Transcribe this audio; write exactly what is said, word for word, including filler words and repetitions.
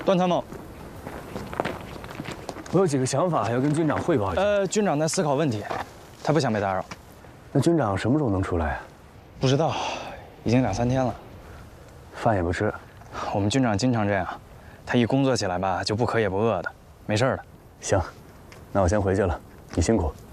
段参谋， 我有几个想法要跟军长汇报一下。 呃，军长在思考问题，他不想被打扰。 那军长什么时候能出来啊？ 不知道，已经两三天了。 饭也不吃。 我们军长经常这样，他一工作起来吧，就不渴也不饿的，没事的。 行，那我先回去了，你辛苦。